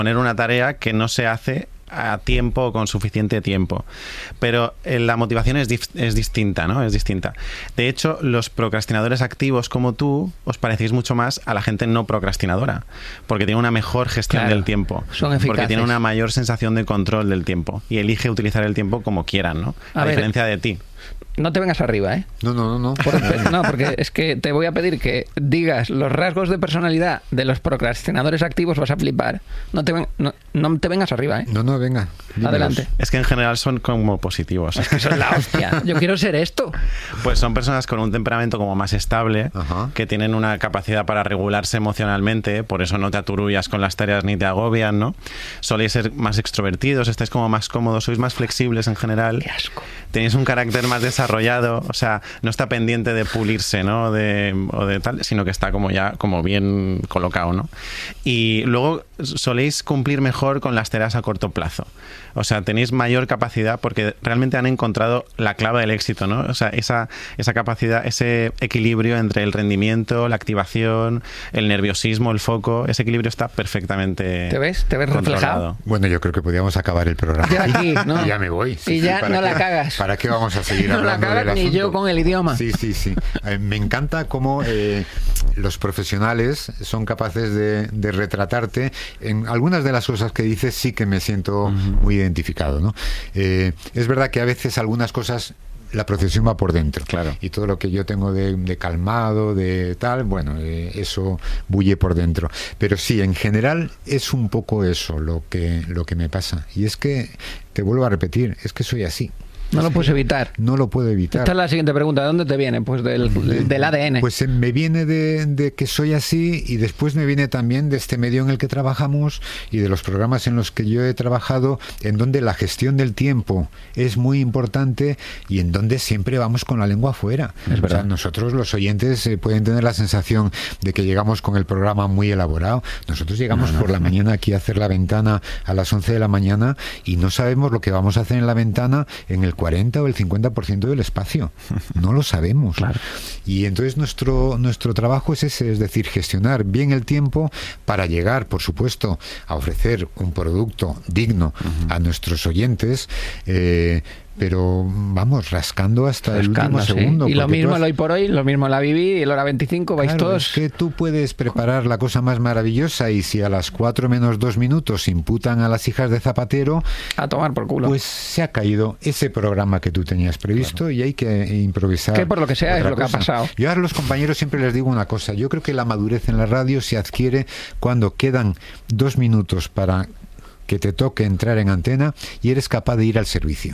poner una tarea que no se hace a tiempo o con suficiente tiempo. Pero la motivación es distinta, ¿no? Es distinta. De hecho, los procrastinadores activos como tú os parecéis mucho más a la gente no procrastinadora, porque tiene una mejor gestión del tiempo. Son eficaces. Porque tiene una mayor sensación de control del tiempo y elige utilizar el tiempo como quieran, ¿no? A diferencia de ti. No te vengas arriba, ¿eh? No. Porque es que te voy a pedir que digas los rasgos de personalidad de los procrastinadores activos, vas a flipar. No te vengas arriba, ¿eh? No, venga. Dímelos. Adelante. Es que en general son como positivos. Es que son la hostia. Yo quiero ser esto. Pues son personas con un temperamento como más estable, que tienen una capacidad para regularse emocionalmente, por eso no te aturullas con las tareas ni te agobian, ¿no? Soléis ser más extrovertidos, estáis como más cómodos, sois más flexibles en general. Qué asco. Tenéis un carácter más desarrollado, o sea, no está pendiente de pulirse, ¿no? O de tal, sino que está como ya como bien colocado, ¿no? Y luego soléis cumplir mejor con las tareas a corto plazo. O sea, tenéis mayor capacidad porque realmente han encontrado la clave del éxito, ¿no? O sea, esa capacidad, ese equilibrio entre el rendimiento, la activación, el nerviosismo, el foco, ese equilibrio está perfectamente ¿Te ves reflejado? Bueno, yo creo que podríamos acabar el programa. De aquí, ¿no? Y ya me voy. Sí, y ya no la cagas. ¿Para qué vamos a seguir hablando No la cagas del ni asunto? yo con el idioma. Sí. Me encanta cómo los profesionales son capaces de retratarte. En algunas de las cosas que dices sí que me siento muy identificado, ¿no? Es verdad que a veces algunas cosas la procesión va por dentro, claro, y todo lo que yo tengo de calmado, de tal, bueno, eso bulle por dentro, pero sí, en general es un poco eso lo que me pasa, y es que, te vuelvo a repetir, es que soy así. No lo puedes evitar. No lo puedo evitar. Esta es la siguiente pregunta. ¿De dónde te viene? Pues del ADN. Pues me viene de que soy así, y después me viene también de este medio en el que trabajamos y de los programas en los que yo he trabajado, en donde la gestión del tiempo es muy importante y en donde siempre vamos con la lengua afuera. Es verdad. O sea, nosotros los oyentes pueden tener la sensación de que llegamos con el programa muy elaborado. Nosotros llegamos por la mañana aquí a hacer la ventana a las 11 de la mañana y no sabemos lo que vamos a hacer en la ventana en el 40 o el 50% del espacio. No lo sabemos. Claro. Y entonces nuestro trabajo es ese, es decir, gestionar bien el tiempo para llegar, por supuesto, a ofrecer un producto digno a nuestros oyentes, pero vamos, rascando hasta el último segundo. Y lo mismo el hoy por hoy, lo mismo la Viví y el hora 25, vais todos. Es que tú puedes preparar la cosa más maravillosa y si a las 4 menos 2 minutos imputan a las hijas de Zapatero, a tomar por culo. Pues se ha caído ese programa que tú tenías previsto, y hay que improvisar. Que por lo que sea es lo que ha pasado. Yo a los compañeros siempre les digo una cosa, yo creo que la madurez en la radio se adquiere cuando quedan 2 minutos para que te toque entrar en antena y eres capaz de ir al servicio.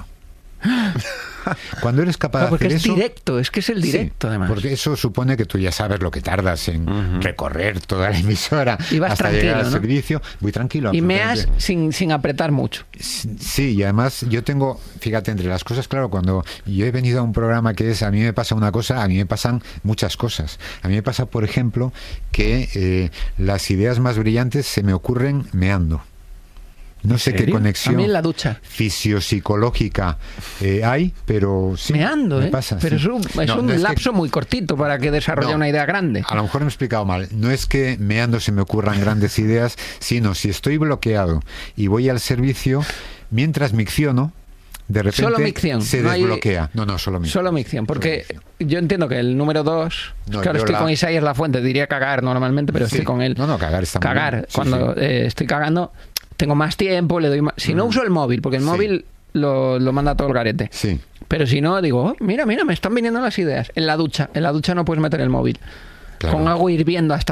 Cuando eres capaz de hacer porque es eso, directo, es que es el directo, además. Porque eso supone que tú ya sabes lo que tardas en recorrer toda la emisora y vas hasta llegar al servicio. Muy tranquilo. Y meas sin apretar mucho. Sí, y además yo tengo, fíjate, entre las cosas, claro, cuando yo he venido a un programa que es, a mí me pasa una cosa, a mí me pasan muchas cosas. A mí me pasa, por ejemplo, que las ideas más brillantes se me ocurren meando. No sé qué conexión a mí en la ducha fisiopsicológica hay, pero sí, meando, me pasa. Pero sí. es un lapso muy cortito para que desarrolle una idea grande. A lo mejor me he explicado mal. No es que meando se me ocurran grandes ideas, sino si estoy bloqueado y voy al servicio, mientras micciono, de repente solo micción, se desbloquea. No, solo micción. Solo micción, porque yo entiendo que el número 2, claro, estoy con Isaías Lafuente, diría cagar normalmente, pero estoy con él. No, cagar está muy bien. Sí, cuando estoy cagando, tengo más tiempo, le doy más. Si no uso el móvil, porque el móvil lo manda todo el garete. Sí. Pero si no, digo, mira, me están viniendo las ideas. En la ducha no puedes meter el móvil. Claro. Con agua hirviendo hasta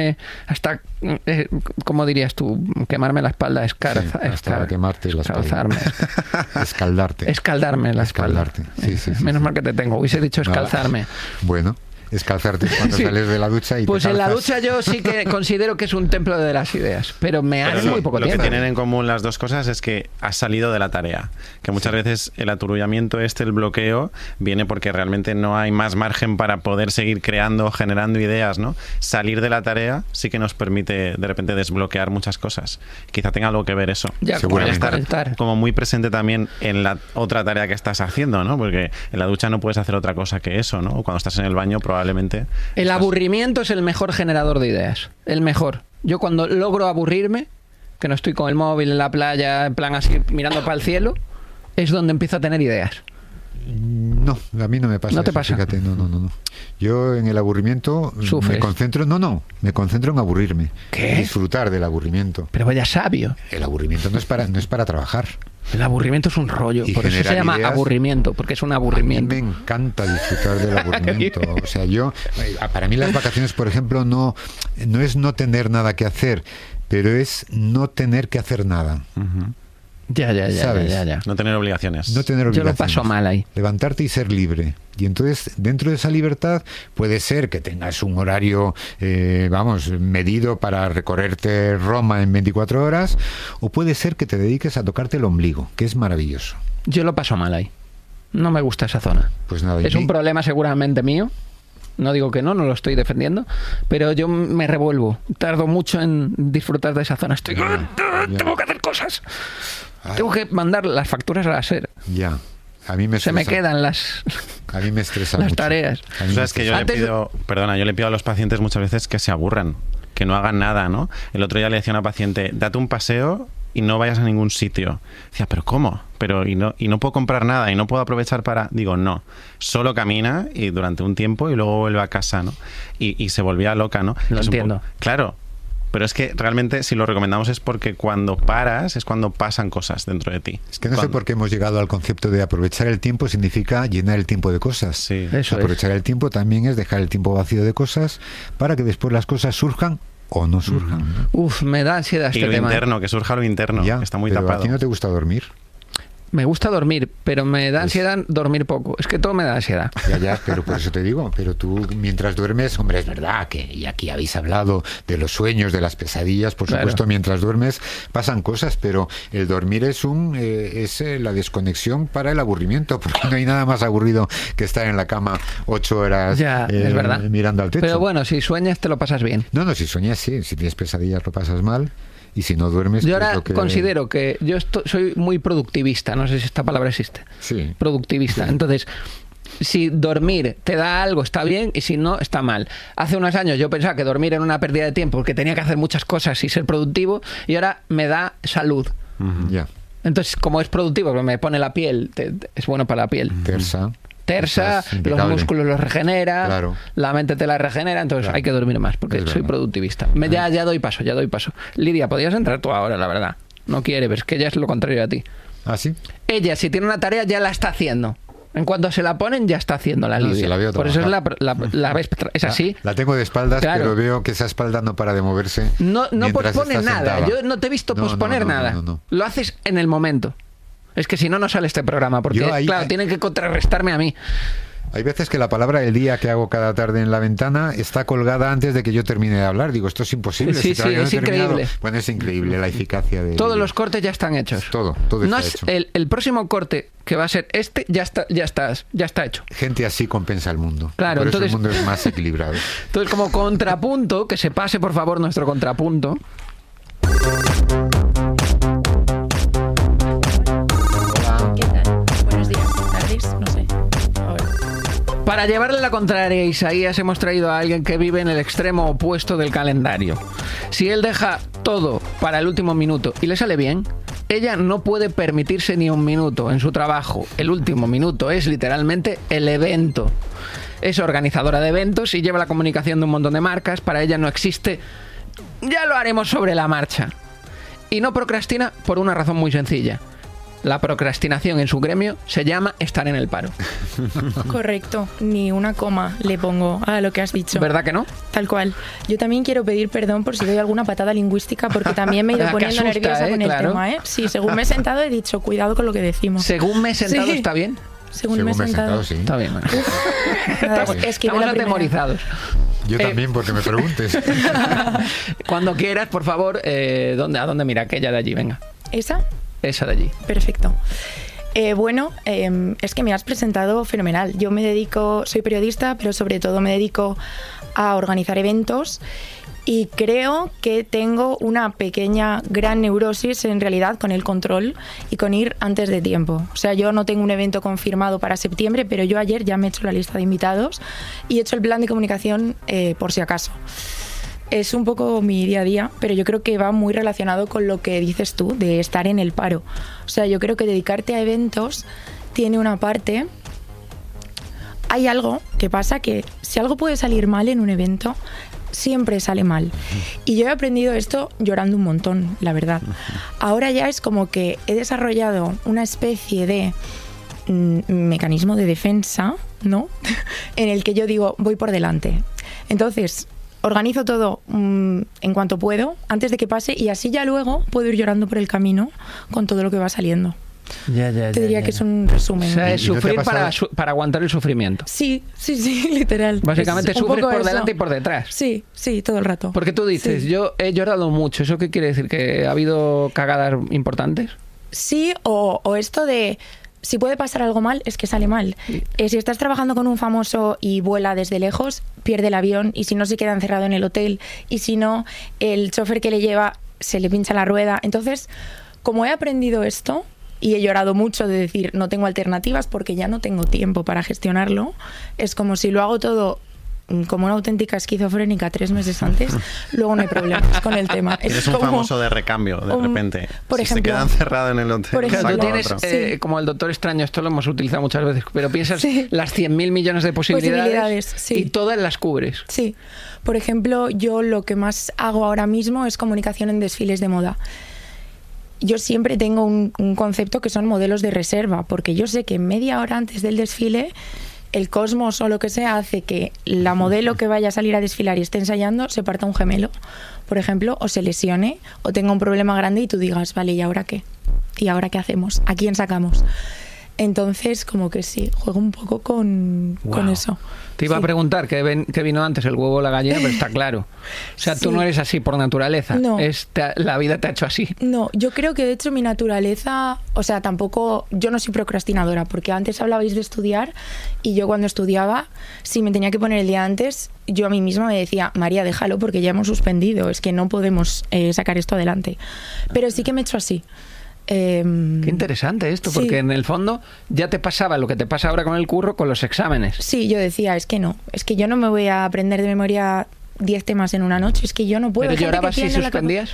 ¿cómo dirías tú? Quemarme la espalda, hasta quemarte la espalda. Escaldarme la espalda. Sí. Menos mal que te tengo, hubiese dicho escalzarme. Bueno, escalzarte cuando sales de la ducha y pues en la ducha yo sí que considero que es un templo de las ideas, pero me hace muy poco tiempo. Lo que tienen en común las dos cosas es que has salido de la tarea, que muchas veces el aturullamiento el bloqueo viene porque realmente no hay más margen para poder seguir creando, generando ideas, ¿no? Salir de la tarea sí que nos permite de repente desbloquear muchas cosas. Quizá tenga algo que ver eso. Seguramente. Estar como muy presente también en la otra tarea que estás haciendo, ¿no? Porque en la ducha no puedes hacer otra cosa que eso, ¿no? O cuando estás en el baño probablemente aburrimiento es el mejor generador de ideas. El mejor. Yo cuando logro aburrirme, que no estoy con el móvil en la playa, en plan así, mirando para el cielo, es donde empiezo a tener ideas. No, a mí no me pasa. ¿No te eso, pasa? Fíjate, no. Yo en el aburrimiento ¿Sufres? me concentro en aburrirme. ¿Qué? Disfrutar del aburrimiento. Pero vaya sabio. El aburrimiento no es para trabajar. El aburrimiento es un rollo, Y por eso se generar llama ideas. aburrimiento, porque es un aburrimiento. A mí me encanta disfrutar del aburrimiento. O sea, para mí las vacaciones, por ejemplo, no es no tener nada que hacer, pero es no tener que hacer nada. Ya. No tener obligaciones. No tener Yo obligaciones. lo paso mal ahí. Levantarte y ser libre. Y entonces, dentro de esa libertad, puede ser que tengas un horario, medido para recorrerte Roma en 24 horas, o puede ser que te dediques a tocarte el ombligo, que es maravilloso. Yo lo paso mal ahí. No me gusta esa zona. Pues nada, Es un problema seguramente mío. No digo que no lo estoy defendiendo, pero yo me revuelvo. Tardo mucho en disfrutar de esa zona. Tengo que hacer cosas. Tengo que mandar las facturas a la SER. Ya. A mí me Se me estresa. quedan las las tareas. A mí Sabes que yo le Antes- pido a los pacientes muchas veces que se aburran, que no hagan nada, ¿no? El otro día le decía a una paciente, date un paseo y no vayas a ningún sitio. Decía, ¿pero cómo? Y no puedo comprar nada y no puedo aprovechar para... Digo, no, solo camina y durante un tiempo y luego vuelve a casa, ¿no? Y se volvía loca, ¿no? Lo Es un entiendo. Claro, pero es que realmente si lo recomendamos es porque cuando paras es cuando pasan cosas dentro de ti. Es que no sé por qué hemos llegado al concepto de aprovechar el tiempo significa llenar el tiempo de cosas. Sí. Eso Aprovechar el tiempo también es dejar el tiempo vacío de cosas para que después las cosas surjan o no surjan. ¿no? Uf, me da ansiedad Y este lo tema. interno, que surja lo interno, Ya, que está muy pero tapado. ¿a ti no te gusta dormir? Me gusta dormir, pero me da ansiedad dormir poco. Es que todo me da ansiedad. Ya, pero por eso te digo, pero tú mientras duermes, hombre, es verdad que, y aquí habéis hablado de los sueños, de las pesadillas, por Claro. supuesto, mientras duermes pasan cosas, pero el dormir es la desconexión para el aburrimiento, porque no hay nada más aburrido que estar en la cama 8 horas Ya, es verdad. mirando al techo. Pero bueno, si sueñas te lo pasas bien. No, si sueñas sí, si tienes pesadillas lo pasas mal, y si no duermes... Yo pues ahora lo que... considero que yo soy muy productivista. No sé si esta palabra existe. Sí. Productivista. Entonces, si dormir te da algo, está bien, y si no, está mal. Hace unos años yo pensaba que dormir era una pérdida de tiempo porque tenía que hacer muchas cosas y ser productivo, y ahora me da salud. Ya, Entonces, como es productivo, porque me pone la piel, es bueno para la piel. tersa. Tersa, Estás los impecable. músculos los regenera, Claro. la mente te la regenera, entonces Claro. hay que dormir más, porque Es soy verdad. productivista. Ya doy paso. Lidia, podrías entrar tú ahora, la verdad. No quiere, pero es que ella es lo contrario a ti. ¿Ah, sí? Ella, si tiene una tarea, ya la está haciendo. En cuanto se la ponen, ya está haciendo la No, Lidia. se la veo Por eso es trabajar. la ves, es así. La tengo de espaldas, Claro. pero veo que esa espalda no para de moverse. No mientras pospones está nada. sentada. Yo no te he visto No, posponer no, nada. no. Lo haces en el momento. Es que si no, no sale este programa, porque, Yo ahí- claro, tienen que contrarrestarme a mí. Hay veces que la palabra del día que hago cada tarde en la ventana está colgada antes de que yo termine de hablar. Digo, esto es imposible. Sí, todavía no es he terminado. increíble. Bueno, es increíble la eficacia de... Todos los cortes ya están hechos. Todo No está es hecho. el próximo corte que va a ser este, ya está hecho. Gente así compensa el mundo. Claro, Por entonces- eso el mundo es más equilibrado. Entonces, como contrapunto, que se pase por favor nuestro contrapunto. ¿Qué tal? Buenos días, tardes, no sé. Ahora. Para llevarle la contraria a Isaías, hemos traído a alguien que vive en el extremo opuesto del calendario. Si él deja todo para el último minuto y le sale bien, ella no puede permitirse ni un minuto en su trabajo. El último minuto es literalmente el evento. Es organizadora de eventos y lleva la comunicación de un montón de marcas. Para ella no existe, ya lo haremos sobre la marcha. Y no procrastina por una razón muy sencilla. La procrastinación en su gremio se llama estar en el paro. Correcto, ni una coma le pongo a lo que has dicho. ¿Verdad que no? Tal cual. Yo también quiero pedir perdón por si doy alguna patada lingüística, porque también me he ido Que poniendo asusta, nerviosa con el claro. tema, ¿eh? Sí, según me he sentado he dicho, cuidado con lo que decimos. Según me he sentado, Sí. ¿está bien? Según me he Según sentado. sí. Está bien, bueno. Nada, Estamos- es que Estamos la primera. atemorizados. Yo Eh, también, porque me preguntes. Cuando quieras, por favor, ¿a dónde mira? Aquella de allí, venga. ¿Esa? Esa de allí. Perfecto. Es que me has presentado fenomenal. Yo me dedico, soy periodista, pero sobre todo me dedico a organizar eventos y creo que tengo una pequeña, gran neurosis en realidad con el control y con ir antes de tiempo. O sea, yo no tengo un evento confirmado para septiembre, pero yo ayer ya me he hecho la lista de invitados y he hecho el plan de comunicación por si acaso. es un poco mi día a día, pero yo creo que va muy relacionado con lo que dices tú, de estar en el paro. O sea, yo creo que dedicarte a eventos tiene una parte... Hay algo que pasa que si algo puede salir mal en un evento, siempre sale mal. Y yo he aprendido esto llorando un montón, la verdad. Ahora ya es como que he desarrollado una especie de mecanismo de defensa, ¿no? En el que yo digo, voy por delante. Entonces, organizo todo en cuanto puedo, antes de que pase, y así ya luego puedo ir llorando por el camino con todo lo que va saliendo. Te diría que es un resumen. O sea, es sufrir para aguantar el sufrimiento. Sí, literal. Básicamente sufres por delante y por detrás. Sí, todo el rato. Porque tú dices, yo he llorado mucho. ¿Eso qué quiere decir? ¿Que ha habido cagadas importantes? Sí, o esto de... Si puede pasar algo mal, es que sale mal. Si estás trabajando con un famoso y vuela desde lejos, pierde el avión, y si no, se queda encerrado en el hotel, y si no, el chofer que le lleva se le pincha la rueda. Entonces, como he aprendido esto y he llorado mucho de decir no tengo alternativas porque ya no tengo tiempo para gestionarlo, es como si lo hago todo como una auténtica esquizofrénica 3 meses antes, luego no hay problemas con el tema. Eres un famoso de recambio, de repente. Por ejemplo, se queda encerrado en el hotel. Por ejemplo, tú tienes, como el Doctor Extraño, esto lo hemos utilizado muchas veces, pero piensas las 100.000 millones de posibilidades y todas las cubres. Sí. Por ejemplo, yo lo que más hago ahora mismo es comunicación en desfiles de moda. Yo siempre tengo un concepto que son modelos de reserva, porque yo sé que media hora antes del desfile el cosmos o lo que sea hace que la modelo que vaya a salir a desfilar y esté ensayando se parta un gemelo, por ejemplo, o se lesione o tenga un problema grande y tú digas, vale, ¿y ahora qué? ¿Y ahora qué hacemos? ¿A quién sacamos? Entonces, como que sí, juego un poco con eso. Te iba a preguntar qué vino antes, el huevo o la gallina, pero está claro. O sea, tú no eres así por naturaleza. No. La vida te ha hecho así. No, yo creo que de hecho mi naturaleza, o sea, tampoco, yo no soy procrastinadora, porque antes hablabais de estudiar y yo cuando estudiaba, si me tenía que poner el día antes, yo a mí misma me decía, María, déjalo porque ya hemos suspendido, es que no podemos sacar esto adelante. Pero sí que me he hecho así. Qué interesante esto, porque en el fondo ya te pasaba lo que te pasa ahora con el curro, con los exámenes. Sí, yo decía, es que yo no me voy a aprender de memoria 10 temas en una noche, es que yo no puedo. ¿Pero llorabas si suspendías?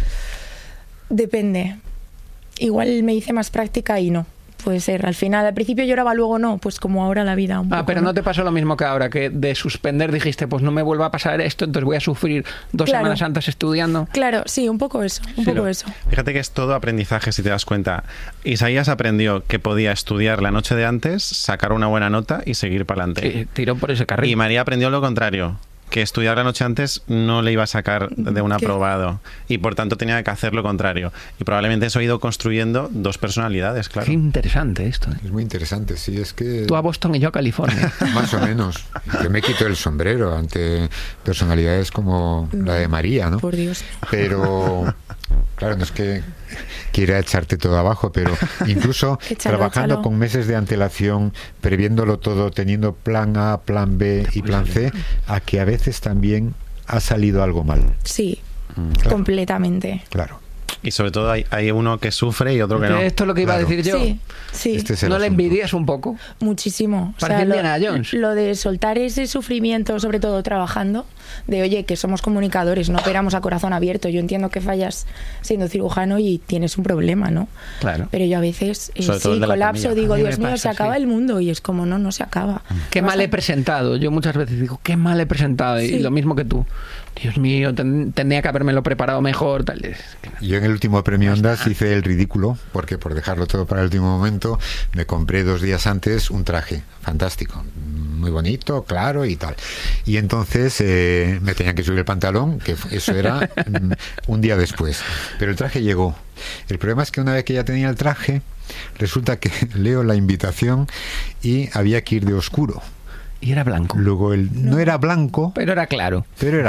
Depende. Igual me hice más práctica y no. Puede ser. Al final, al principio lloraba, luego no. Pues como ahora la vida. Un poco, pero ¿no te pasó lo mismo que ahora? Que de suspender dijiste, pues no me vuelva a pasar esto, entonces voy a sufrir 2 semanas antes estudiando. Claro, sí, un poco eso. Eso. Fíjate que es todo aprendizaje, si te das cuenta. Isaías aprendió que podía estudiar la noche de antes, sacar una buena nota y seguir para adelante. Sí, tiró por ese carril. Y María aprendió lo contrario, que estudiar la noche antes no le iba a sacar de un aprobado y por tanto tenía que hacer lo contrario, y probablemente eso ha ido construyendo 2 personalidades, claro. Qué interesante esto. Es muy interesante, sí, es que... Tú a Boston y yo a California. Más o menos. Yo me quito el sombrero ante personalidades como la de María, ¿no? Por Dios. Pero... Claro, no es que quiera echarte todo abajo, pero incluso trabajando con meses de antelación, previéndolo todo, teniendo plan A, plan B y plan C, a que a veces también ha salido algo mal. Sí, completamente. Claro. Y sobre todo hay uno que sufre y otro que no. Esto es lo que iba a decir yo. Sí. ¿No le envidias un poco? Muchísimo. Parece Indiana Jones. Lo de soltar ese sufrimiento, sobre todo trabajando, de oye, que somos comunicadores, no operamos a corazón abierto. Yo entiendo que fallas siendo cirujano y tienes un problema, ¿no? Claro. Pero yo a veces colapso, digo, Dios mío, se acaba el mundo, y es como, no se acaba. Qué mal he presentado. Yo muchas veces digo, qué mal he presentado. Y lo mismo que tú. Dios mío, tendría que habérmelo preparado mejor. Tal. Yo en el último premio Ondas hice el ridículo, porque por dejarlo todo para el último momento, me compré 2 días antes un traje fantástico, muy bonito, claro y tal. Y entonces me tenían que subir el pantalón, que eso era un día después. Pero el traje llegó. El problema es que una vez que ya tenía el traje, resulta que leo la invitación y había que ir de oscuro. Y era blanco. Luego no era blanco, pero era claro.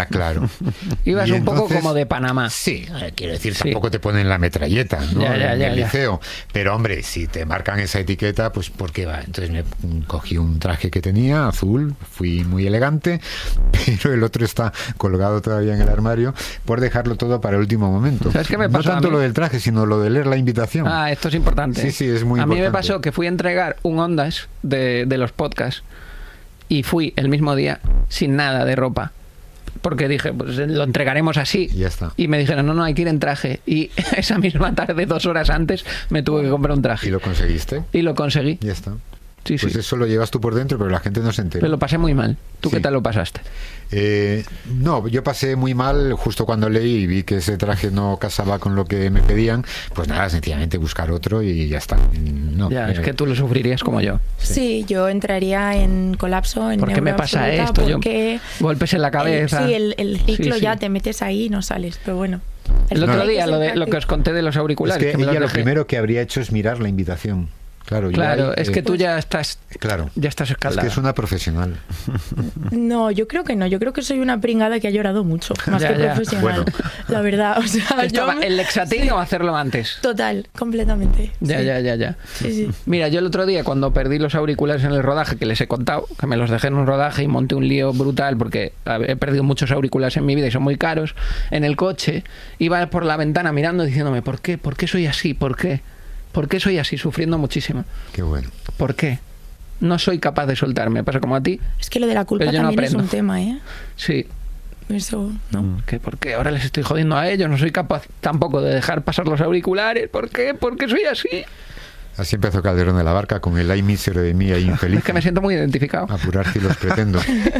Y Ibas un entonces, poco como de Panamá. Sí, quiero decir, tampoco te ponen la metralleta, ¿no? en el liceo. Pero hombre, si te marcan esa etiqueta, pues ¿por qué va? Entonces me cogí un traje que tenía, azul, fui muy elegante, pero el otro está colgado todavía en el armario por dejarlo todo para el último momento. ¿Sabes qué me pasó? No tanto lo del traje, sino lo de leer la invitación. Esto es importante. Sí, es muy importante. A mí me pasó que fui a entregar un Ondas de los podcasts y fui el mismo día sin nada de ropa. porque dije, pues lo entregaremos así. Y ya está. Y me dijeron, no, hay que ir en traje. Y esa misma tarde, 2 horas antes, me tuve que comprar un traje. ¿Y lo conseguiste? Y lo conseguí. Ya está. Sí, pues eso lo llevas tú por dentro, pero la gente no se entera. Pero lo pasé muy mal. ¿Tú Sí. qué tal lo pasaste? No, yo pasé muy mal justo cuando leí y vi que ese traje no casaba con lo que me pedían. Pues nada, sencillamente buscar otro y ya está. No, Ya, es que tú lo sufrirías como yo. Sí, yo entraría en colapso, en ¿Por qué me neuro pasa absoluta, esto? porque Golpes en la cabeza. el ciclo Sí, ya sí. te metes ahí y no sales, pero bueno. El otro día, lo lo que os conté de los auriculares. es que me los ella lo dejé. primero que habría hecho es mirar la invitación. Claro, Claro, es que tú ya estás Es escaldada. que es una profesional. No, yo creo que no. Yo creo que soy una pringada que ha llorado mucho, más Ya, que ya. profesional. Bueno. La verdad, o sea, Estaba yo... el Lexatin o hacerlo antes. Total, completamente. Ya, sí. ya. Sí, sí. Mira, yo el otro día cuando perdí los auriculares en el rodaje, que les he contado, que me los dejé en un rodaje y monté un lío brutal porque he perdido muchos auriculares en mi vida y son muy caros, en el coche iba por la ventana mirando diciéndome, ¿por qué? ¿Por qué soy así? ¿Por qué? ¿Por qué soy así? Sufriendo muchísimo. Qué bueno. ¿Por qué? No soy capaz de soltarme. Pasa como a ti. Es que lo de la culpa Pero yo no también es aprendo. un tema, ¿eh? Sí. Eso, ¿no? ¿Por qué? Ahora les estoy jodiendo a ellos. No soy capaz tampoco de dejar pasar los auriculares. ¿Por qué? ¿Por qué soy así? Así empezó Calderón de la Barca con el ay mísero de mí, ay infeliz. Es que me siento muy identificado. Apurar los pretendo.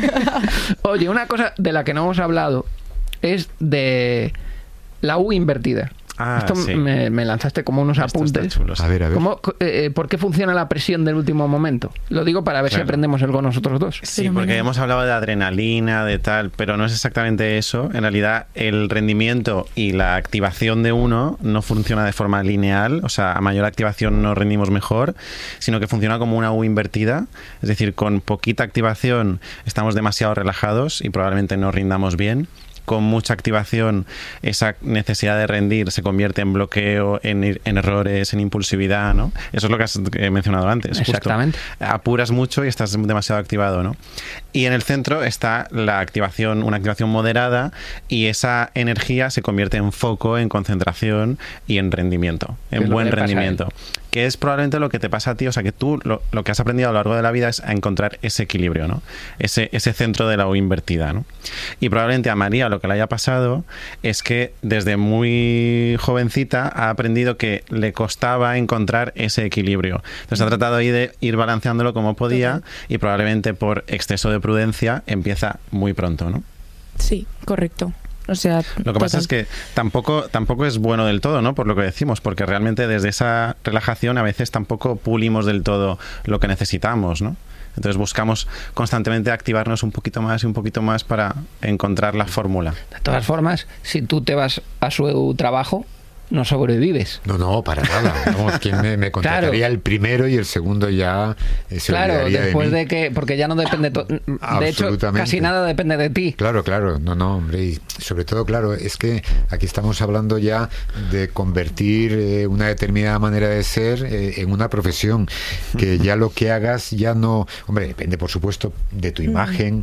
Oye, una cosa de la que no hemos hablado es de la U invertida. Esto sí. me lanzaste como unos Esto apuntes. está chulo, sí. A ver. ¿Por qué funciona la presión del último momento? Lo digo para ver si Claro. aprendemos algo nosotros dos. Sí, porque hemos hablado de adrenalina, de tal, pero no es exactamente eso. En realidad, el rendimiento y la activación de uno no funciona de forma lineal, o sea, a mayor activación nos rendimos mejor, sino que funciona como una U invertida, es decir, con poquita activación estamos demasiado relajados y probablemente no rindamos bien. Con mucha activación, esa necesidad de rendir se convierte en bloqueo, en errores, en impulsividad, ¿no? Eso es lo que has mencionado antes. Exactamente. Justo. Apuras mucho y estás demasiado activado, ¿no? Y en el centro está la activación, una activación moderada, y esa energía se convierte en foco, en concentración y en rendimiento, en buen rendimiento. Que es probablemente lo que te pasa a ti, o sea, que tú lo que has aprendido a lo largo de la vida es a encontrar ese equilibrio, ¿no? Ese centro de la U invertida, ¿no? Y probablemente a María lo que le haya pasado es que desde muy jovencita ha aprendido que le costaba encontrar ese equilibrio. Entonces ha tratado ahí de ir balanceándolo como podía y probablemente por exceso de prudencia empieza muy pronto, ¿no? Sí, correcto. O sea, lo que pasa es que tampoco es bueno del todo, ¿no? Por lo que decimos, porque realmente desde esa relajación a veces tampoco pulimos del todo lo que necesitamos, ¿no? Entonces buscamos constantemente activarnos un poquito más y un poquito más para encontrar la fórmula. De todas formas, si tú te vas a su trabajo, no sobrevives. No, para nada. Vamos, quien me contrataría el primero y el segundo ya se olvidaría después de mí. de que, porque ya no depende, de hecho, casi nada depende de ti. Claro, no, hombre, y sobre todo, claro, es que aquí estamos hablando ya de convertir una determinada manera de ser en una profesión, que ya lo que hagas ya no, hombre, depende por supuesto de tu imagen,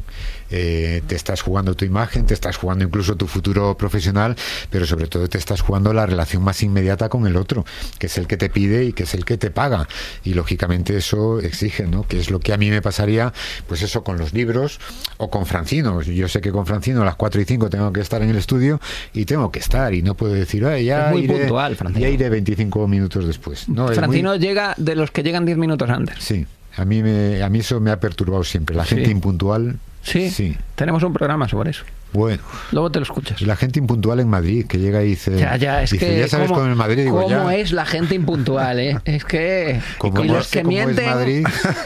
te estás jugando tu imagen, te estás jugando incluso tu futuro profesional, pero sobre todo te estás jugando la relación más inmediata con el otro, que es el que te pide y que es el que te paga, y lógicamente eso exige, ¿no? Que es lo que a mí me pasaría, pues eso, con los libros o con Francino. Yo sé que con Francino a las 4 y 5 tengo que estar en el estudio y tengo que estar, y no puedo decir, ya es muy iré, puntual, Francino. Ya iré 25 minutos después. No, Francino llega de los que llegan 10 minutos antes. Sí, a mí eso me ha perturbado siempre, la gente impuntual. Sí, tenemos un programa sobre eso. Bueno. Luego te lo escuchas. La gente impuntual en Madrid, que llega y dice... Es dice, que... ya sabes cómo en Madrid, digo, ¿cómo es la gente impuntual, eh? Es que... Y los que mienten... Madrid...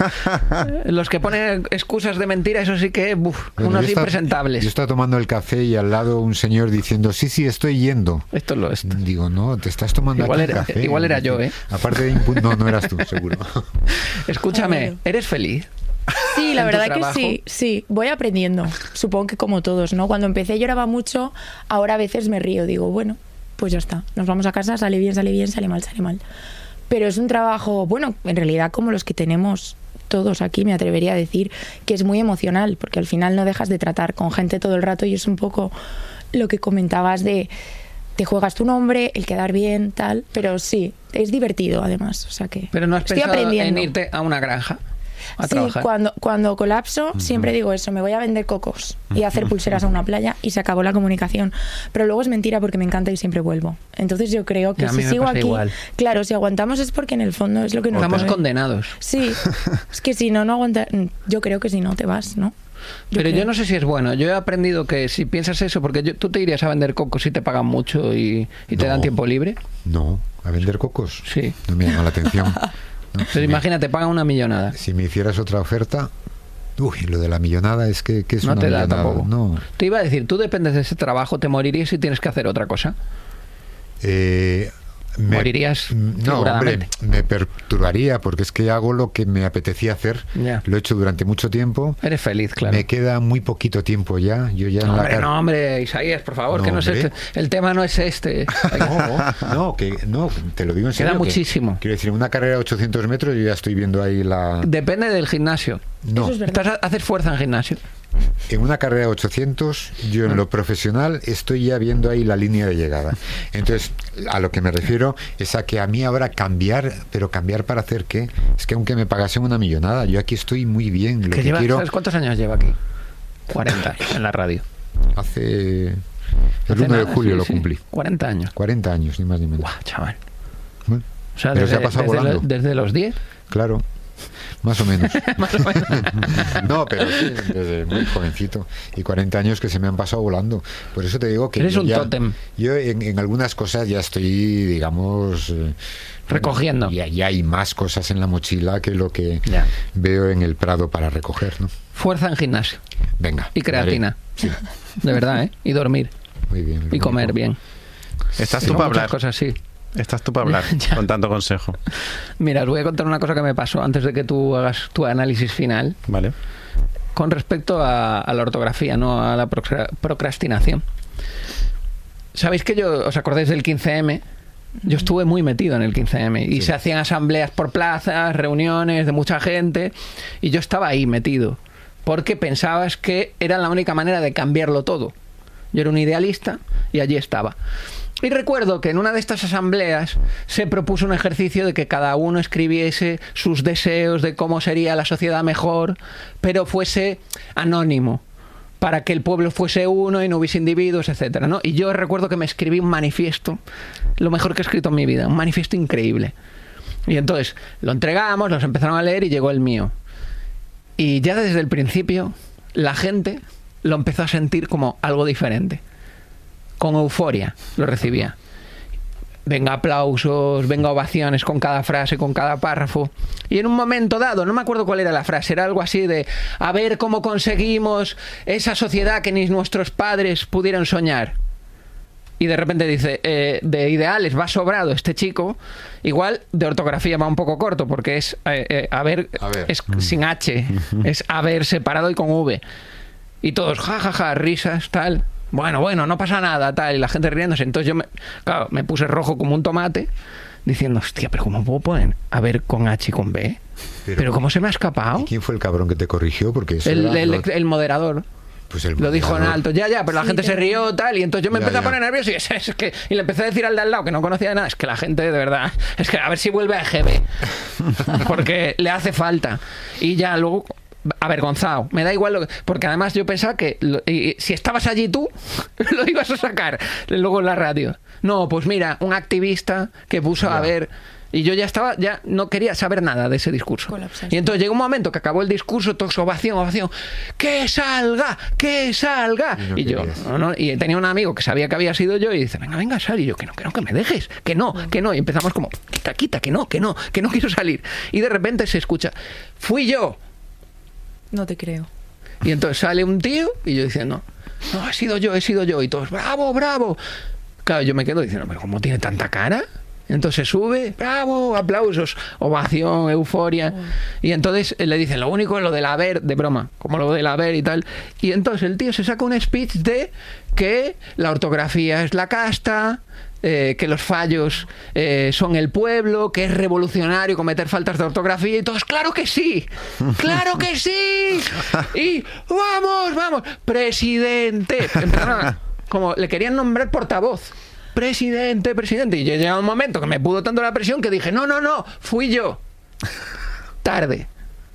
los que ponen excusas de mentira, eso sí que... unos impresentables. Yo estaba tomando el café y al lado un señor diciendo, sí, estoy yendo. Esto lo es. Digo, no, te estás tomando igual aquí el café. Igual era yo, ¿eh? Aparte de... No eras tú, seguro. Escúchame, ¿eres feliz? Sí, la verdad que sí, voy aprendiendo, supongo que como todos, ¿no? Cuando empecé lloraba mucho, ahora a veces me río, digo, bueno, pues ya está, nos vamos a casa, sale bien, sale mal. Pero es un trabajo, bueno, en realidad como los que tenemos todos aquí, me atrevería a decir que es muy emocional, porque al final no dejas de tratar con gente todo el rato y es un poco lo que comentabas de... te juegas tu nombre, el quedar bien, tal, pero sí, es divertido además, o sea que pero no has estoy pensado aprendiendo. en irte a una granja. a Sí, trabajar. cuando colapso siempre digo eso, me voy a vender cocos y a hacer pulseras a una playa y se acabó la comunicación. Pero luego es mentira porque me encanta y siempre vuelvo. Entonces yo creo que A mí si me sigo pasa aquí, igual. claro, si aguantamos es porque en el fondo es lo que nos Estamos mueve. condenados. Sí, es que si no aguantas, yo creo que si no te vas, ¿no? Pero yo creo. no sé si es bueno. Yo he aprendido que si piensas eso, porque tú te irías a vender cocos si te pagan mucho y te No. dan tiempo libre. No, a vender cocos. Sí. No me llama la atención. No, Pero imagínate, pagan una millonada. si me hicieras otra oferta, uy, lo de la millonada es que es No una te da millonada. tampoco. No. Te iba a decir, tú dependes de ese trabajo, te morirías si tienes que hacer otra cosa. Morirías No, hombre, figuradamente. me perturbaría porque es que hago lo que me apetecía hacer. Ya. Lo he hecho durante mucho tiempo. Eres feliz, claro. Me queda muy poquito tiempo ya. Yo ya en la Hombre, no, hombre, Isaías, por favor, No, que no es hombre. este. El tema no es este. No, te lo digo en serio. Queda que- muchísimo. Quiero decir, una carrera de 800 metros yo ya estoy viendo ahí la... Depende del gimnasio. No, Eso es verdad. ¿Haces fuerza en gimnasio? en una carrera de 800 yo en lo profesional estoy ya viendo ahí la línea de llegada. Entonces, a lo que me refiero es a que a mí ahora cambiar, pero cambiar para hacer qué? Es que aunque me pagasen una millonada, yo aquí estoy muy bien. Lo que quiero... ¿Sabes cuántos años lleva aquí? 40 en la radio. Hace... El Hace 1 de nada, julio sí, lo sí. cumplí. 40 años. 40 años, ni más ni menos. Guau, chaval. Bueno, O sea, pero se ha pasado volando. desde los 10. Claro, más o menos. Más o menos. No, pero sí, desde muy jovencito. Y 40 años que se me han pasado volando. Por eso te digo que Eres yo un ya- tótem. Yo en algunas cosas ya estoy, digamos... Recogiendo. Ya hay más cosas en la mochila que lo que Ya. veo en el Prado para recoger, ¿no? Fuerza en gimnasio. Venga. Y creatina. Sí, De verdad, ¿eh? Y dormir. muy bien. Y comer bonito. bien. Estás tú Son para muchas hablar. cosas, sí. Estás tú para hablar Ya. con tanto consejo. Mira, os voy a contar una cosa que me pasó antes de que tú hagas tu análisis final Vale. con respecto a la ortografía, no a la procrastinación. ¿Sabéis que os acordáis del 15M? Yo estuve muy metido en el 15M y Sí. se hacían asambleas por plazas, reuniones de mucha gente y yo estaba ahí metido porque pensabas que era la única manera de cambiarlo todo. Yo era un idealista y allí estaba. Y recuerdo que en una de estas asambleas se propuso un ejercicio de que cada uno escribiese sus deseos de cómo sería la sociedad mejor, pero fuese anónimo, para que el pueblo fuese uno y no hubiese individuos, etcétera, ¿no? Y yo recuerdo que me escribí un manifiesto, lo mejor que he escrito en mi vida, un manifiesto increíble. Y entonces lo entregamos, los empezaron a leer y llegó el mío. Y ya desde el principio la gente lo empezó a sentir como algo diferente. Con euforia lo recibía. Venga aplausos, venga ovaciones con cada frase, con cada párrafo. Y en un momento dado, no me acuerdo cuál era la frase, era algo así de a ver cómo conseguimos esa sociedad que ni nuestros padres pudieron soñar. Y de repente dice, de ideales va sobrado este chico, igual de ortografía va un poco corto, porque es a ver, es sin H, es haber separado y con V. Y todos, ja, risas, tal. Bueno, no pasa nada, tal. Y la gente riéndose. Entonces yo, me puse rojo como un tomate, diciendo, hostia, pero ¿cómo puedo poner haber con H y con B? Pero ¿cómo se me ha escapado? ¿Y quién fue el cabrón que te corrigió? Porque eso El moderador. moderador. Pues el Lo dijo en moderador. alto, ya, pero la Sí, gente se te- rió, tal, y entonces yo me Ya, empecé a ya. poner nervioso y le empecé a decir al de al lado que no conocía de nada, es que la gente, de verdad, es que a ver si vuelve a EGB, porque le hace falta. Y ya luego, avergonzado, me da igual, porque además yo pensaba que y si estabas allí tú, lo ibas a sacar luego en la radio. No, pues mira, un activista que puso a Ya. ver... Y yo ya no quería saber nada de ese discurso. Colapsaste. Y entonces llegó un momento que acabó el discurso, todos ovación, ¡que salga! ¡que salga! Y no Y yo, querías. no, y tenía un amigo que sabía que había sido yo y dice, venga, sal. Y yo, que no, que me dejes, que no. Y empezamos como, quita, que no quiero salir. Y de repente se escucha, fui yo. No te creo. Y entonces sale un tío y yo diciendo, no, he sido yo. Y todos, bravo. Claro, yo me quedo diciendo, pero ¿cómo tiene tanta cara? Entonces sube, bravo, aplausos, ovación, euforia. Y entonces le dicen, lo único es lo del haber, de broma, como lo del haber y tal. Y entonces el tío se saca un speech de que la ortografía es la casta, que los fallos son el pueblo, que es revolucionario cometer faltas de ortografía y todos, ¡claro que sí! Y vamos, presidente. Empezaron como le querían nombrar portavoz. Presidente. Y yo llegaba un momento que me pudo tanto la presión que dije, no, fui yo. Tarde.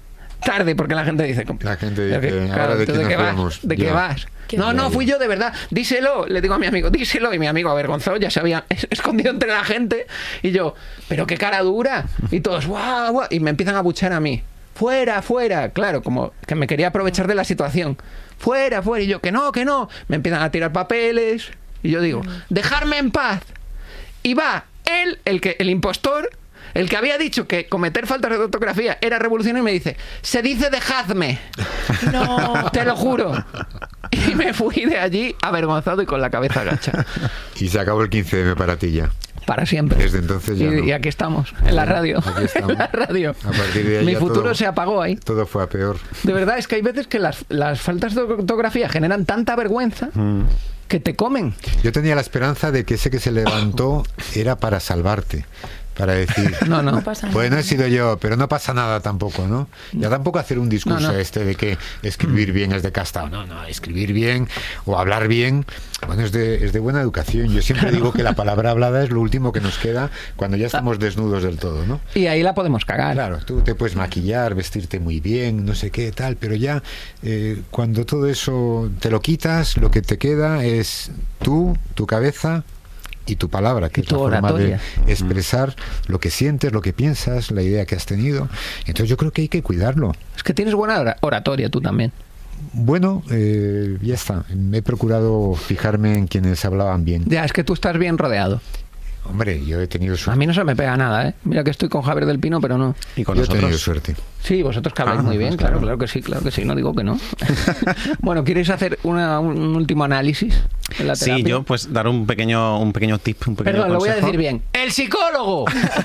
tarde, porque la gente dice... La gente dice, claro, ahora de qué nos vas, ¿de qué vas? No, fui yo de verdad, díselo, le digo a mi amigo, díselo, y mi amigo avergonzado ya se había escondido entre la gente, y yo, pero qué cara dura, y todos, guau, guau, y me empiezan a buchar a mí, fuera, claro, como que me quería aprovechar de la situación, fuera, y yo, que no, me empiezan a tirar papeles, y yo digo, dejarme en paz, y va él, el impostor, el que había dicho que cometer faltas de ortografía era revolucionario, y me dice, se dice dejadme. No, te lo juro. Y me fui de allí avergonzado y con la cabeza agacha. Y se acabó el 15M para ti ya. Para siempre. Desde entonces ya y aquí estamos, en la radio. Aquí estamos. En la radio. A partir de ahí mi ya futuro todo, se apagó ahí. Todo fue a peor. De verdad, es que hay veces que las faltas de ortografía generan tanta vergüenza que te comen. Yo tenía la esperanza de que ese que se levantó era para salvarte. Para decir, no pasa pues nada. no he sido yo, pero no pasa nada tampoco, ¿no? Ya tampoco hacer un discurso de que escribir bien es de casta. No, escribir bien o hablar bien, bueno, es de buena educación. Yo siempre digo que la palabra hablada es lo último que nos queda cuando ya estamos desnudos del todo, ¿no? Y ahí la podemos cagar. Claro, tú te puedes maquillar, vestirte muy bien, no sé qué, tal, pero ya cuando todo eso te lo quitas, lo que te queda es tu cabeza y tu palabra, que es la forma de expresar lo que sientes, lo que piensas, la idea que has tenido. Entonces yo creo que hay que cuidarlo. Es que tienes buena oratoria tú también. Bueno, ya está. He procurado fijarme en quienes hablaban bien. Ya, es que tú estás bien rodeado. Hombre, yo he tenido suerte. A mí no se me pega nada, ¿eh? Mira que estoy con Javier del Pino, pero no. ¿Y con yo nosotros? he tenido suerte. Sí, vosotros que habláis muy bien, claro que sí, no digo que no. Bueno, ¿quieres hacer un último análisis de la terapia? Sí, yo pues dar un pequeño tip, un pequeño Perdón, lo voy a consejo. decir bien. ¡El psicólogo!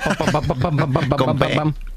Con P.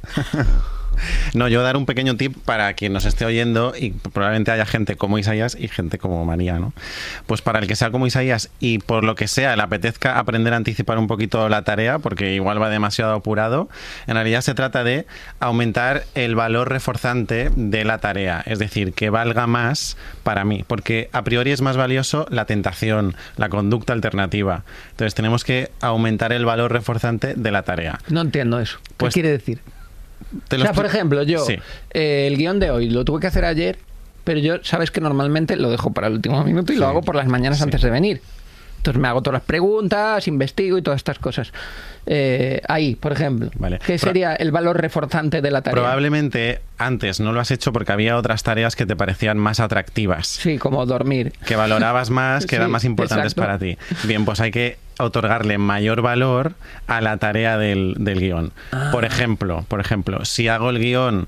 No, yo dar un pequeño tip para quien nos esté oyendo, y probablemente haya gente como Isaías y gente como María, ¿no? Pues para el que sea como Isaías y por lo que sea le apetezca aprender a anticipar un poquito la tarea, porque igual va demasiado apurado, en realidad se trata de aumentar el valor reforzante de la tarea, es decir, que valga más para mí, porque a priori es más valioso la tentación, la conducta alternativa. Entonces tenemos que aumentar el valor reforzante de la tarea. No entiendo eso. ¿Qué Pues, quiere decir? O sea, por ejemplo, yo, sí. El guión de hoy lo tuve que hacer ayer, pero yo, sabes que normalmente lo dejo para el último minuto y lo hago por las mañanas antes de venir. Entonces me hago todas las preguntas, investigo y todas estas cosas. Ahí, por ejemplo, vale. ¿Qué sería el valor reforzante de la tarea? Probablemente antes no lo has hecho porque había otras tareas que te parecían más atractivas. Sí, como dormir. Que valorabas más, que eran más importantes para ti. Bien, pues hay que otorgarle mayor valor a la tarea del guión. Por ejemplo, si hago el guión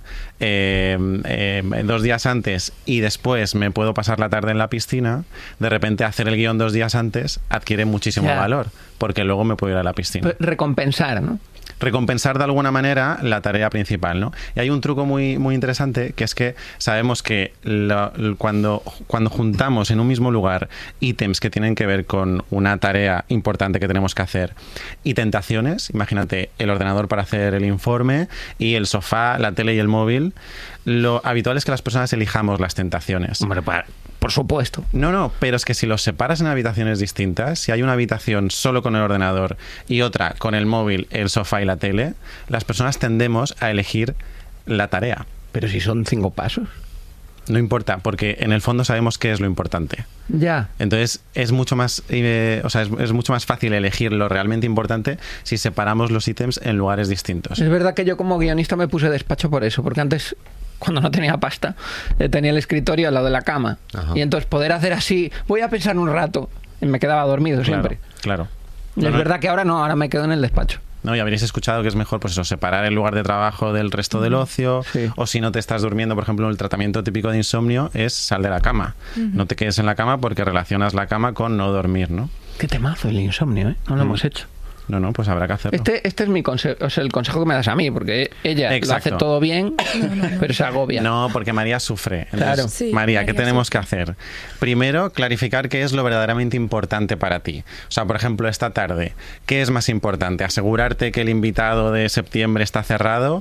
2 días antes y después me puedo pasar la tarde en la piscina, de repente hacer el guión 2 días antes adquiere muchísimo valor, porque luego me puedo ir a la piscina. Recompensar, ¿no? Recompensar de alguna manera la tarea principal, ¿no? Y hay un truco muy, muy interesante, que es que sabemos que cuando juntamos en un mismo lugar ítems que tienen que ver con una tarea importante que tenemos que hacer y tentaciones, imagínate el ordenador para hacer el informe y el sofá, la tele y el móvil, lo habitual es que las personas elijamos las tentaciones. Hombre, por supuesto. No, pero es que si los separas en habitaciones distintas, si hay una habitación solo con el ordenador y otra con el móvil, el sofá y la tele, las personas tendemos a elegir la tarea. Pero si son 5 pasos. No importa, porque en el fondo sabemos qué es lo importante. Ya. Entonces es mucho más, es mucho más fácil elegir lo realmente importante si separamos los ítems en lugares distintos. Es verdad que yo como guionista me puse despacho por eso, porque antes, cuando no tenía pasta, tenía el escritorio al lado de la cama. Ajá. Y entonces poder hacer así, voy a pensar un rato, y me quedaba dormido siempre. Claro. Y es verdad que ahora no, ahora me quedo en el despacho. No, y habréis escuchado que es mejor, pues eso, separar el lugar de trabajo del resto del ocio, o si no te estás durmiendo, por ejemplo, el tratamiento típico de insomnio es sal de la cama. No te quedes en la cama porque relacionas la cama con no dormir, ¿no? Qué temazo el insomnio, ¿eh? No lo hemos hecho. No, pues habrá que hacerlo. Este es mi consejo, o sea, el consejo que me das a mí, porque ella lo hace todo bien, pero se agobia. No, porque María sufre. Entonces, claro. Sí, María, ¿qué tenemos que hacer? Primero, clarificar qué es lo verdaderamente importante para ti. O sea, por ejemplo, esta tarde, ¿qué es más importante? ¿Asegurarte que el invitado de septiembre está cerrado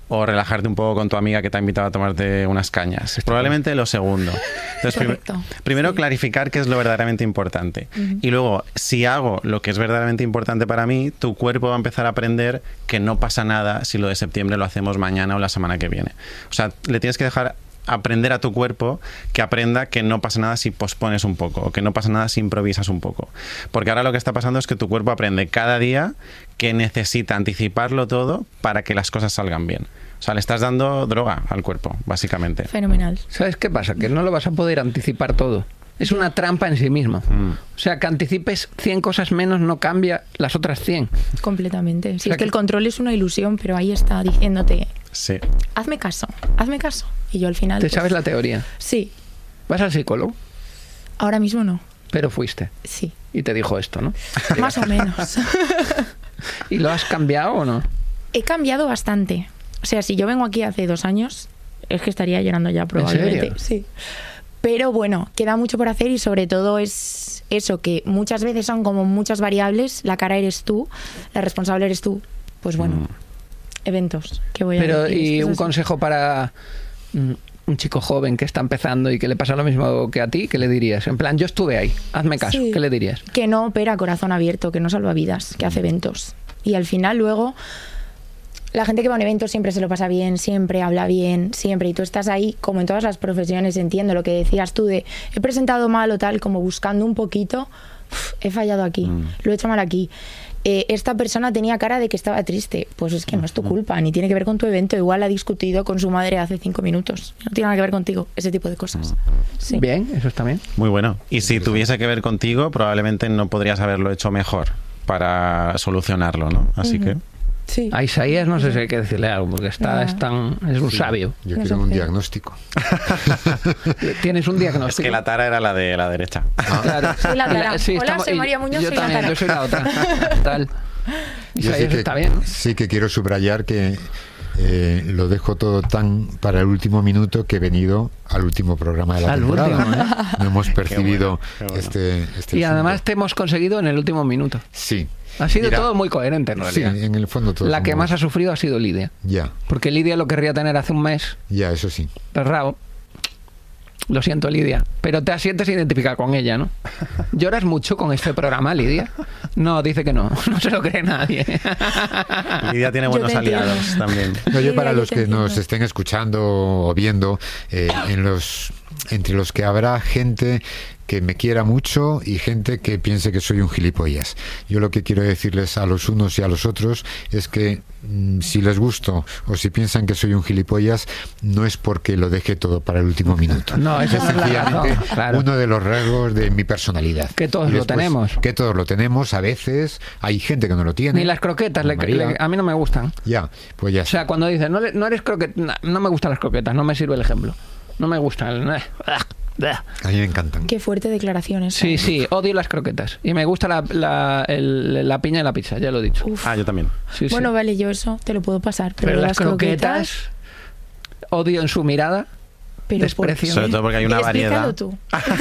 o relajarte un poco con tu amiga que te ha invitado a tomarte unas cañas. Probablemente lo segundo. Entonces, primero clarificar qué es lo verdaderamente importante. Y luego, si hago lo que es verdaderamente importante para mí, tu cuerpo va a empezar a aprender que no pasa nada si lo de septiembre lo hacemos mañana o la semana que viene. O sea, le tienes que dejar aprender a tu cuerpo que aprenda que no pasa nada si pospones un poco, o que no pasa nada si improvisas un poco. Porque ahora lo que está pasando es que tu cuerpo aprende cada día que necesita anticiparlo todo para que las cosas salgan bien. O sea, le estás dando droga al cuerpo, básicamente. Fenomenal. ¿Sabes qué pasa? Que no lo vas a poder anticipar todo. Es una trampa en sí mismo. O sea, que anticipes 100 cosas menos no cambia las otras 100. Completamente. Sí, o sea, es que el control es una ilusión, pero ahí está diciéndote, sí, hazme caso. Y yo al final... ¿Te sabes la teoría? Sí. ¿Vas al psicólogo? Ahora mismo no. Pero fuiste. Sí. Y te dijo esto, ¿no? Más o menos. ¿Y lo has cambiado o no? He cambiado bastante. O sea, si yo vengo aquí hace 2 años, es que estaría llorando ya probablemente. ¿En serio? Sí. Pero bueno, queda mucho por hacer y sobre todo es eso, que muchas veces son como muchas variables, la cara eres tú, la responsable eres tú. Pues bueno, eventos, ¿qué voy a decir? Pero, ¿y un consejo para un chico joven que está empezando y que le pasa lo mismo que a ti? ¿Qué le dirías? En plan, yo estuve ahí, hazme caso, sí. ¿Qué le dirías? Que no opera a corazón abierto, que no salva vidas, que hace eventos. Y al final luego... La gente que va a un evento siempre se lo pasa bien, siempre habla bien, siempre. Y tú estás ahí, como en todas las profesiones, entiendo lo que decías tú de he presentado mal o tal, como buscando un poquito, he fallado aquí, lo he hecho mal aquí. Esta persona tenía cara de que estaba triste. Pues es que no es tu culpa, ni tiene que ver con tu evento. Igual ha discutido con su madre hace 5 minutos. No tiene nada que ver contigo, ese tipo de cosas. Sí. Bien, eso está bien. Muy bueno. Y si tuviese que ver contigo, probablemente no podrías haberlo hecho mejor para solucionarlo, ¿no? Así que... Sí. A Isaías no sé si hay que decirle algo, porque es un sabio. Yo quiero un diagnóstico. Tienes un diagnóstico. Es que la tara era la de la derecha. Claro. Soy la tara. Sí, hola, soy María Muñoz, yo soy también, la tara. yo soy la otra. Tal. Isaías está bien. Sí que quiero subrayar que lo dejo todo tan para el último minuto que he venido al último programa de la temporada. Último, No hemos percibido qué bueno. este y además te hemos conseguido en el último minuto. Sí. Ha sido todo muy coherente en realidad. Sí, en el fondo todo. La que más ha sufrido ha sido Lidia. Ya. Porque Lidia lo querría tener hace un mes. Ya, eso sí. Perrao. Lo siento, Lidia. Pero te sientes identificada con ella, ¿no? ¿Lloras mucho con este programa, Lidia? No, dice que no. No se lo cree nadie. Lidia tiene buenos aliados también. No, yo para los que nos estén escuchando o viendo, entre los que habrá gente que me quiera mucho y gente que piense que soy un gilipollas. Yo lo que quiero decirles a los unos y a los otros es que si les gusto o si piensan que soy un gilipollas, no es porque lo deje todo para el último minuto. No, eso es sencillamente claro. Uno de los rasgos de mi personalidad. Que todos lo tenemos. Que todos lo tenemos, a veces hay gente que no lo tiene. Ni las croquetas, a mí no me gustan. Ya, pues ya. O sea, cuando dicen, no eres croqueta, no me gustan las croquetas, no me sirve el ejemplo. No me gustan. A mí me encantan. Qué fuerte declaraciones. Sí, sí, odio las croquetas. Y me gusta la piña en la pizza, ya lo he dicho. Uf. Ah, yo también. Sí, bueno, sí. vale, yo eso te lo puedo pasar. Pero las croquetas, odio en su mirada. Pero desprecio. Sobre todo porque hay una variedad. Tú.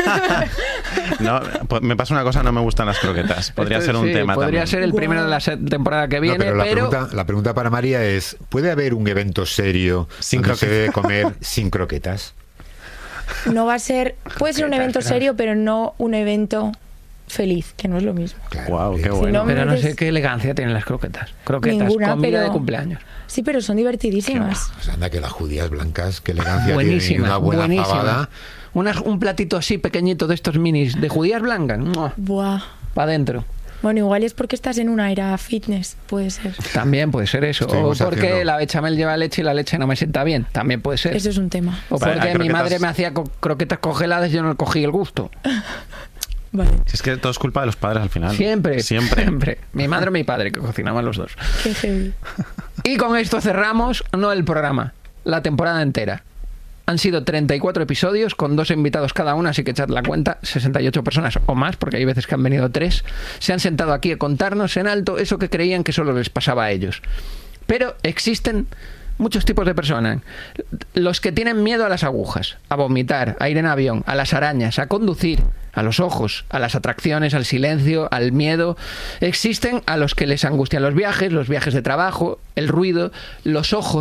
No, me pasa una cosa, no me gustan las croquetas. Podría ser un tema podría también. ser el primero de la temporada que viene, no, pero la pregunta para María es, ¿puede haber un evento serio sin donde se debe comer sin croquetas? No va a ser... Puede ser un evento serio, pero no un evento feliz, que no es lo mismo. Claro, wow, qué bueno. Pero no sé qué elegancia tienen las croquetas. Croquetas, ninguna, comida pero... de cumpleaños. Sí, pero son divertidísimas. Pues anda que las judías blancas, qué elegancia buenísima, tienen, una buena buenísima. fabada. Un platito así pequeñito de estos minis de judías blancas. Buah. Para adentro. Bueno, igual es porque estás en una era fitness, puede ser. También puede ser eso. Estuvimos o porque haciendo... la bechamel lleva leche y la leche no me sienta bien. También puede ser. Eso es un tema. O vale, porque mi croquetas... madre me hacía croquetas congeladas y yo no cogí el gusto. Vale. Si es que todo es culpa de los padres al final. Siempre. Mi madre o mi padre, que cocinaban los dos. Qué heavy. Y con esto cerramos, no el programa, la temporada entera. Han sido 34 episodios con 2 invitados cada uno, así que echad la cuenta, 68 personas o más, porque hay veces que han venido 3. Se han sentado aquí a contarnos en alto eso que creían que solo les pasaba a ellos. Pero existen muchos tipos de personas. Los que tienen miedo a las agujas, a vomitar, a ir en avión, a las arañas, a conducir, a los ojos, a las atracciones, al silencio, al miedo. Existen a los que les angustian los viajes de trabajo, el ruido, los ojos,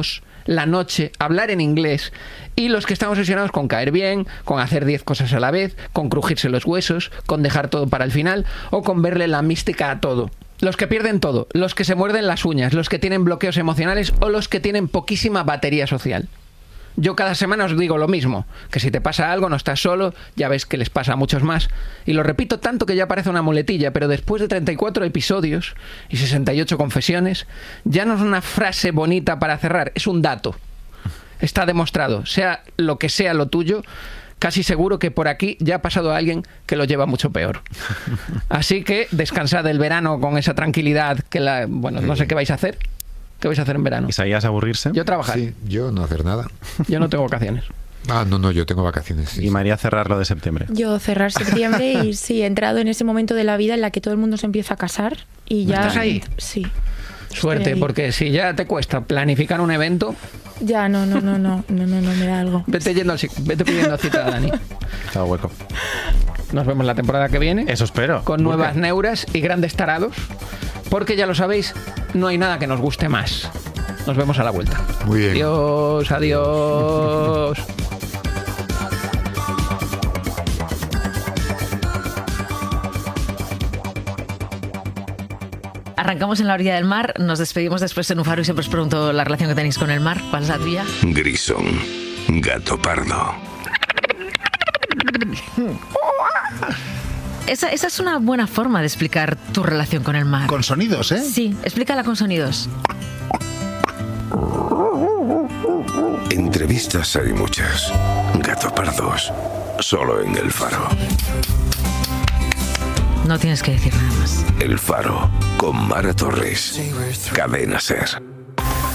la noche, hablar en inglés, y los que estamos obsesionados con caer bien, con hacer 10 cosas a la vez, con crujirse los huesos, con dejar todo para el final o con verle la mística a todo. Los que pierden todo, los que se muerden las uñas, los que tienen bloqueos emocionales o los que tienen poquísima batería social. Yo cada semana os digo lo mismo, que si te pasa algo no estás solo, ya ves que les pasa a muchos más. Y lo repito tanto que ya parece una muletilla, pero después de 34 episodios y 68 confesiones, ya no es una frase bonita para cerrar, es un dato. Está demostrado, sea lo que sea lo tuyo, casi seguro que por aquí ya ha pasado alguien que lo lleva mucho peor. Así que descansad el verano con esa tranquilidad que bueno, no sé qué vais a hacer. ¿Qué vais a hacer en verano? ¿Isaías aburrirse? Yo trabajar. Sí, yo no hacer nada. Yo no tengo vacaciones. No, yo tengo vacaciones. Sí, y María cerrar lo de septiembre. Yo cerrar septiembre y sí, he entrado en ese momento de la vida en la que todo el mundo se empieza a casar y ya... ¿Estás ahí? Sí. Suerte, porque si ya te cuesta planificar un evento... Ya, no, me da algo. Vete pidiendo cita a Dani. Está hueco. Nos vemos la temporada que viene. Eso espero. Con nuevas neuras y grandes tarados. Porque ya lo sabéis, no hay nada que nos guste más. Nos vemos a la vuelta. Muy bien. Adiós. Arrancamos en la orilla del mar, nos despedimos después en un faro y siempre os pregunto la relación que tenéis con el mar. ¿Cuál es la tuya? Grisón, gato pardo. Esa es una buena forma de explicar tu relación con el mar. Con sonidos, ¿eh? Sí, explícala con sonidos. Entrevistas hay muchas. Gato pardos, solo en El Faro. No tienes que decir nada más. El Faro, con Mara Torres. Cadena SER.